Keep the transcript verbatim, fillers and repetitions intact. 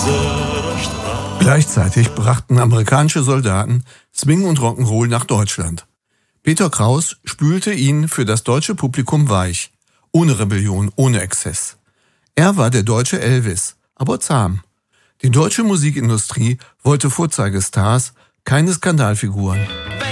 Gleichzeitig brachten amerikanische Soldaten Swing und Rock'n'Roll nach Deutschland. Peter Kraus spülte ihn für das deutsche Publikum weich, ohne Rebellion, ohne Exzess. Er war der deutsche Elvis, aber zahm. Die deutsche Musikindustrie wollte Vorzeigestars, keine Skandalfiguren.